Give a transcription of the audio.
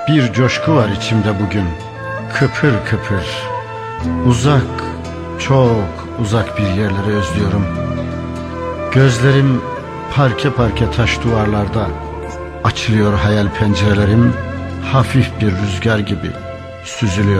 Bir coşku var içimde bugün, kıpır kıpır. Uzak, çok uzak bir yerleri özlüyorum. Gözlerim parke parke taş duvarlarda. Açılıyor hayal pencerelerim, hafif bir rüzgar gibi süzülüyor.